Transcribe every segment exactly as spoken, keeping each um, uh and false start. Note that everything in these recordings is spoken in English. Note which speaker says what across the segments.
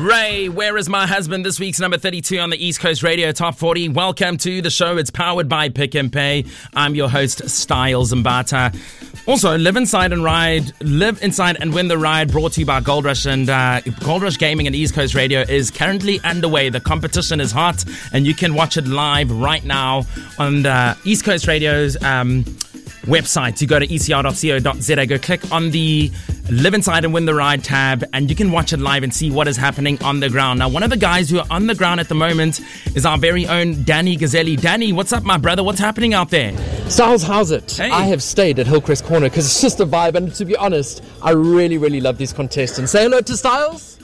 Speaker 1: Ray, Where Is My Husband? This week's number thirty-two on the East Coast Radio Top forty. Welcome to the show. It's powered by Pick and Pay. I'm your host, Styles Mbata. Also, Live Inside and Ride, Live Inside and Win the Ride, brought to you by Gold Rush. And uh, Gold Rush Gaming and East Coast Radio is currently underway. The competition is hot, and you can watch it live right now on the East Coast Radio's um, website. You go to e c r dot co dot z a, go click on the Live Inside and Win the Ride tab, and you can watch it live and see what is happening on the ground. Now, one of the guys who are on the ground at the moment is our very own Danny Gazzelli. Danny, what's up, my brother? What's happening out there?
Speaker 2: Styles, how's it?
Speaker 1: Hey.
Speaker 2: I have stayed at Hillcrest Corner because it's just a vibe, and to be honest, I really, really love these contestants. Say hello to Styles.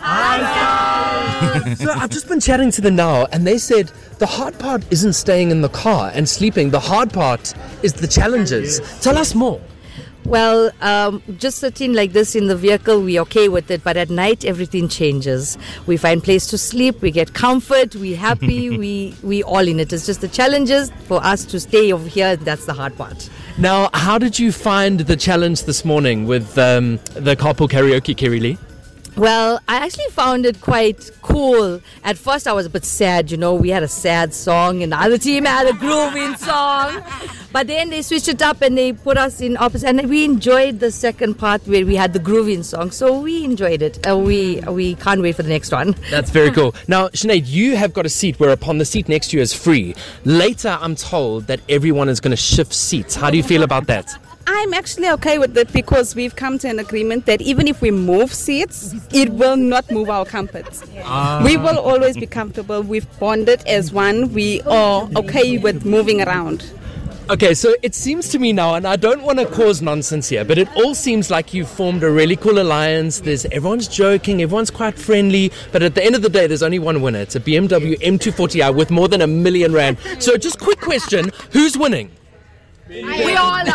Speaker 3: Hi, Styles.
Speaker 2: So I've just been chatting to them now, and they said the hard part isn't staying in the car and sleeping. The hard part is the challenges. Yes. Tell us more.
Speaker 3: Well, um, just sitting like this in the vehicle, we're okay with it. But at night, everything changes. We find place to sleep. We get comfort. We're happy. we we all in it. It's just the challenges for us to stay over here. That's the hard part.
Speaker 2: Now, how did you find the challenge this morning with um, the carpool karaoke, Kerry Lee?
Speaker 3: Well, I actually found it quite cool. At first, I was a bit sad. You know, we had a sad song, and the other team had a grooving song. But then they switched it up and they put us in opposite, and we enjoyed the second part where we had the grooving song. So we enjoyed it. Uh, we we can't wait for the next one.
Speaker 2: That's very cool. Now, Sinead, you have got a seat whereupon the seat next to you is free. Later, I'm told that everyone is going to shift seats. How do you feel about that?
Speaker 4: I'm actually okay with it because we've come to an agreement that even if we move seats, it will not move our comfort. Ah. We will always be comfortable. We've bonded as one. We are okay with moving around.
Speaker 2: Okay, so it seems to me now, and I don't want to cause nonsense here, but it all seems like you've formed a really cool alliance. There's everyone's joking, everyone's quite friendly, but at the end of the day, there's only one winner. It's a B M W M two forty i with more than a million rand. So just quick question, who's winning?
Speaker 3: We all are.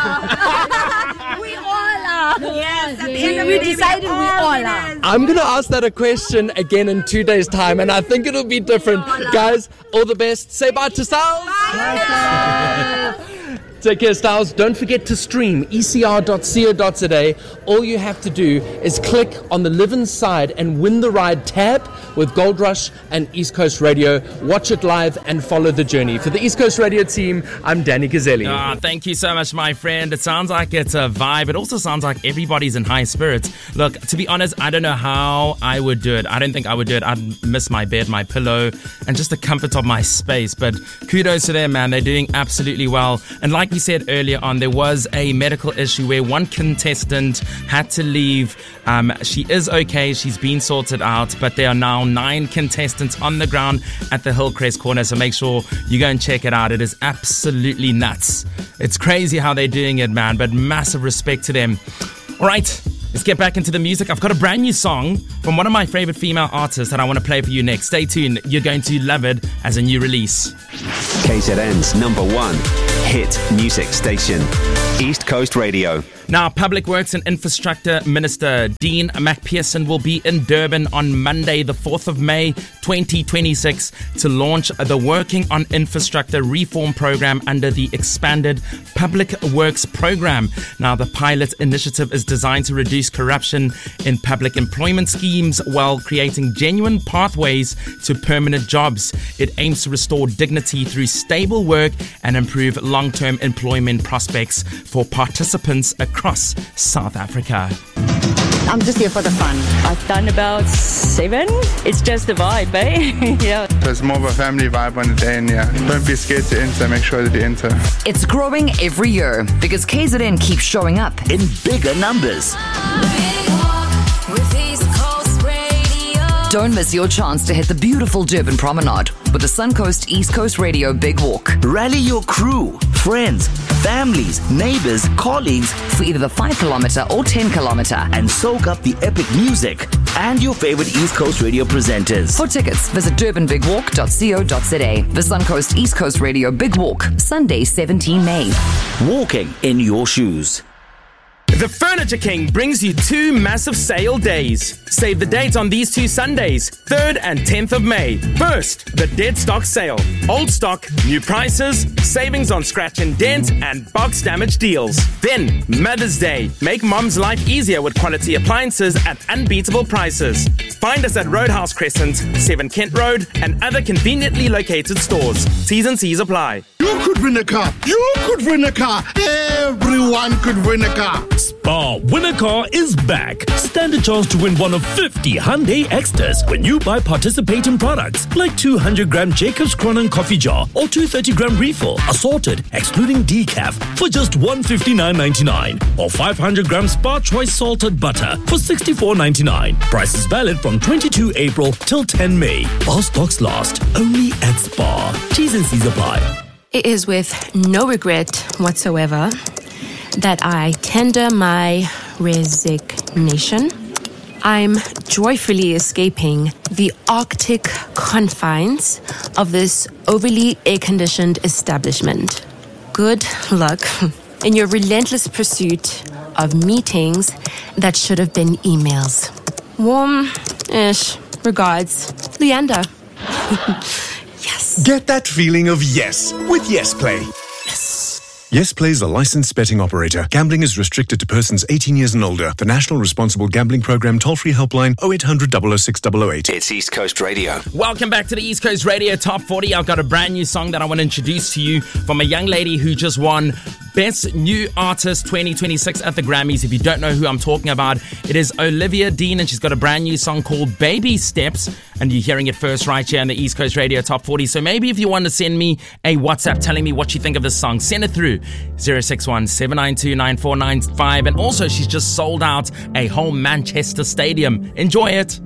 Speaker 3: we all are. Yes, at the end of the day, we decided we all are.
Speaker 2: I'm going to ask that a question again in two days' time, and I think it'll be different. Guys, all the best. Say bye to Styles.
Speaker 3: Bye, Styles.
Speaker 2: Take care, Styles. Don't forget to stream e c r dot co dot z a. All you have to do is click on the Live Inside and Win the Ride tab with Gold Rush and East Coast Radio. Watch it live and follow the journey. For the East Coast Radio team, I'm Danny Gazzelli.
Speaker 1: Oh, thank you so much, my friend. It sounds like it's a vibe. It also sounds like everybody's in high spirits. Look, to be honest, I don't know how I would do it. I don't think I would do it. I'd miss my bed, my pillow, and just the comfort of my space. But kudos to them, man. They're doing absolutely well. And like we said earlier on, there was a medical issue where one contestant had to leave. Um, she is okay. She's been sorted out, but there are now nine contestants on the ground at the Hillcrest Corner. So make sure you go and check it out. It is absolutely nuts. It's crazy how they're doing it, man, but massive respect to them. All right, let's get back into the music. I've got a brand new song from one of my favorite female artists that I want to play for you next. Stay tuned. You're going to love it as a new release.
Speaker 5: K Z N's number one hit music station, East Coast Radio.
Speaker 1: Now, Public Works and Infrastructure Minister Dean McPherson will be in Durban on Monday, the fourth of May, twenty twenty-six, to launch the Working on Infrastructure Reform Program under the expanded Public Works Program. Now, the pilot initiative is designed to reduce corruption in public employment schemes while creating genuine pathways to permanent jobs. It aims to restore dignity through stable work and improve long-term employment prospects for participants across South Africa.
Speaker 6: I'm just here for the fun. I've done about seven. It's just a vibe, eh? Yeah.
Speaker 7: There's more of a family vibe on the day, and yeah, don't be scared to enter. Make sure that you enter.
Speaker 8: It's growing every year because K Z N keeps showing up in bigger numbers. Don't miss your chance to hit the beautiful Durban Promenade with the Suncoast East Coast Radio Big Walk.
Speaker 5: Rally your crew, friends, families, neighbors, colleagues
Speaker 8: for either the five kilometer or ten kilometer
Speaker 5: and soak up the epic music and your favorite East Coast Radio presenters.
Speaker 8: For tickets, visit durban big walk dot co dot z a. The Suncoast East Coast Radio Big Walk, Sunday, seventeenth of May.
Speaker 5: Walking in your shoes.
Speaker 1: The Furniture King brings you two massive sale days. Save the date on these two Sundays, third and tenth of May. First, the dead stock sale. Old stock, new prices, savings on scratch and dent, and box damage deals. Then, Mother's Day. Make mom's life easier with quality appliances at unbeatable prices. Find us at Roadhouse Crescent, seven Kent Road, and other conveniently located stores. T's and C's apply.
Speaker 9: You could win a car. You could win a car. Everyone could win a car.
Speaker 10: Spar Win a Car is back. Stand a chance to win one of fifty Hyundai Extras when you buy participating products like two hundred gram Jacob's Cronin coffee jar or two thirty gram refill, assorted, excluding decaf, for just one hundred fifty-nine ninety-nine, or five hundred gram Spar Choice salted butter for sixty-four ninety-nine. Price is valid from twenty-second April till tenth May. While stocks last, only at Spar. T's and C's apply.
Speaker 11: It is with no regret whatsoever that I tender my resignation. I'm joyfully escaping the Arctic confines of this overly air-conditioned establishment. Good luck in your relentless pursuit of meetings that should have been emails. Warm-ish regards, Leander. Yes.
Speaker 12: Get that feeling of yes with Yes Play. Yes Play is a licensed betting operator. Gambling is restricted to persons eighteen years and older. The National Responsible Gambling Program toll-free helpline oh eight hundred, double oh six, double oh eight.
Speaker 5: It's East Coast Radio.
Speaker 1: Welcome back to the East Coast Radio Top forty. I've got a brand new song that I want to introduce to you from a young lady who just won Best New Artist twenty twenty-six at the Grammys. If you don't know who I'm talking about, it is Olivia Dean, and she's got a brand new song called Baby Steps, and you're hearing it first right here on the East Coast Radio Top forty. So maybe if you want to send me a WhatsApp telling me what you think of this song, send it through zero six one, seven nine two, nine four nine five. And also, she's just sold out a whole Manchester stadium. Enjoy it.